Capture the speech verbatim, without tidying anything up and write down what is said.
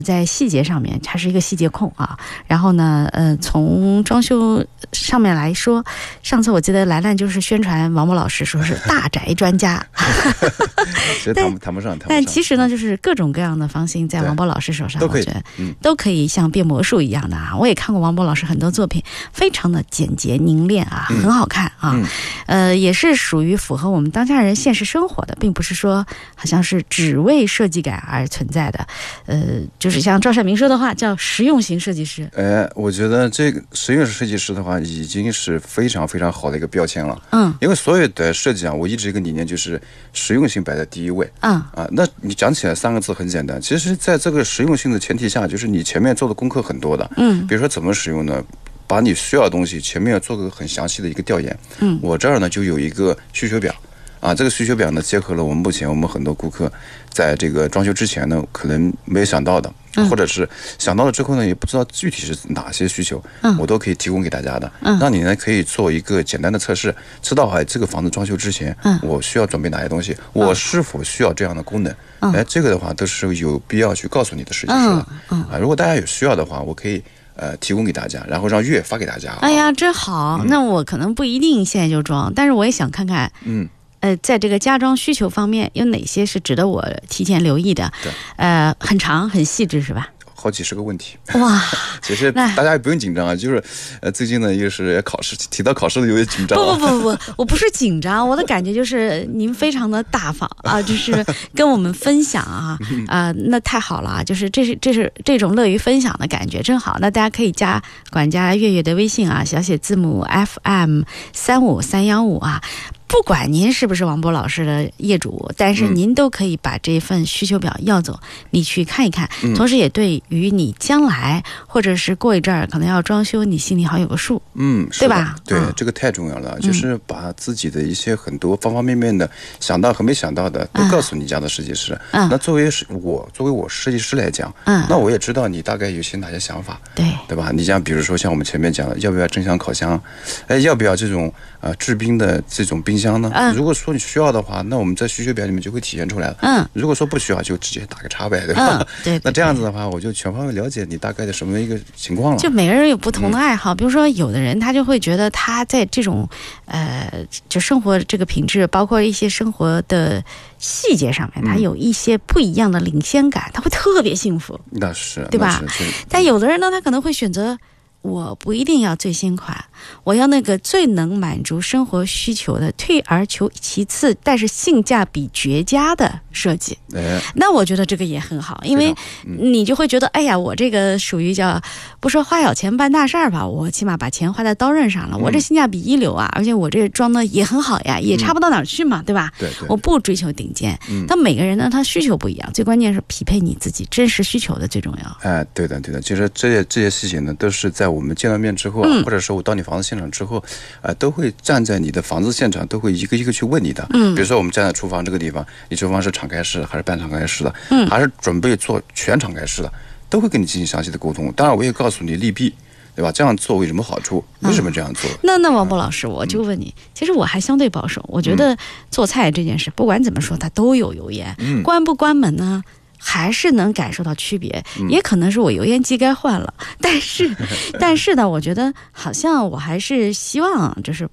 在细节上面他是一个细节控啊。然后呢呃从装修上面来说，上次我记得兰兰就是宣传王波老师说是大宅专家其实谈不谈不上， 但其实呢就是各种各样的房型在王波老师手上都可以，我觉得、嗯、都可以像变魔术一样的啊。我也看过王波老师很多作品，非常的简洁凝练啊， 嗯、 很好看啊、 嗯、 呃也是属于符合我们当下人现实生活的，并不是说好像是只为设计感而存在的。呃就是像赵善明说的话叫实用型设计师。 哎，我觉得这个实用设计师的话已经是非常非常好的一个标签了。 嗯， 因为所有的设计啊，我一直一个理念就是实用性摆在第一位。 嗯啊，那你讲起来三个字很简单，其实在这个实用性的前提下，就是你前面做的功课很多的。 嗯， 比如说怎么使用呢？把你需要的东西前面要做个很详细的一个调研。 嗯， 我这儿呢就有一个需求表。啊，这个需求表呢，结合了我们目前我们很多顾客在这个装修之前呢，可能没有想到的， 嗯、 或者是想到了之后呢，也不知道具体是哪些需求， 嗯、 我都可以提供给大家的。 嗯， 让你呢可以做一个简单的测试，知道哎这个房子装修之前， 嗯， 我需要准备哪些东西，我是否需要这样的功能？ 嗯、 哎，这个的话都是有必要去告诉你的设计师的。 嗯， 啊，如果大家有需要的话，我可以。呃，提供给大家，然后让月发给大家。 哎呀，真好！嗯、那我可能不一定现在就装，但是我也想看看， 嗯， 呃，在这个家装需求方面有哪些是值得我提前留意的？ 对， 呃，很长很细致是吧？ 好几十个问题哇！ 其实大家也不用紧张啊，就是呃，最近呢又是要考试，提到考试的有点紧张、啊。 不不不不，我不是紧张，我的感觉就是您非常的大方啊，就是跟我们分享啊啊、呃，那太好了啊！就是这是这是这种乐于分享的感觉，真好。那大家可以加管家月月的微信啊，小写字母 F M 三五三幺五啊。不管您是不是王波老师的业主，但是您都可以把这份需求表要走，你去看一看，同时也对于你将来或者是过一阵儿可能要装修，你心里好有个数。 嗯， 对吧？ 对、 嗯， 这个太重要了，就是把自己的一些很多方方面面的想到和没想到的都告诉你家的设计师。 嗯， 那作为我作为我设计师来讲， 嗯， 那我也知道你大概有些哪些想法， 对对吧？你像比如说像我们前面讲的，要不要正向烤箱？哎，要不要这种呃制冰的这种冰箱呢？ 嗯， 如果说你需要的话，那我们在需求表里面就会体现出来了。 嗯， 如果说不需要，就直接打个叉呗，对吧？ 嗯、对, 对, 对。 那这样子的话，我就全方位了解你大概的什么一个情况了。 就每个人有不同的爱好，嗯、比如说有的人他就会觉得他在这种呃，就生活这个品质，包括一些生活的细节上面，他有一些不一样的领先感，他会特别幸福。 那是， 对吧？但有的人呢，他可能会选择。我不一定要最新款，我要那个最能满足生活需求的，退而求其次，但是性价比绝佳的设计。 哎， 那我觉得这个也很好，因为你就会觉得，哎呀，我这个属于叫不说花小钱办大事儿吧，我起码把钱花在刀刃上了，我这性价比一流啊，而且我这装的也很好呀，也差不到哪儿去嘛，对吧？ 对对， 我不追求顶尖，但每个人呢，他需求不一样，最关键是匹配你自己真实需求的最重要。 哎，对的对的，其实这些这些事情呢，都是在我们见到面之后啊，嗯、或者说我到你房子现场之后，呃，都会站在你的房子现场，都会一个一个去问你的。嗯，比如说我们站在厨房这个地方，你厨房是敞开式还是半敞开式的？嗯，还是准备做全敞开式的，都会跟你进行详细的沟通。当然，我也告诉你利弊，对吧？这样做为什么好处？为什么这样做？ 嗯、那那王波老师，我就问你，嗯、其实我还相对保守，我觉得做菜这件事，不管怎么说，它都有油烟，嗯、关不关门呢？还是能感受到区别，也可能是我油烟机该换了，但是但是呢，我觉得好像我还是希望就是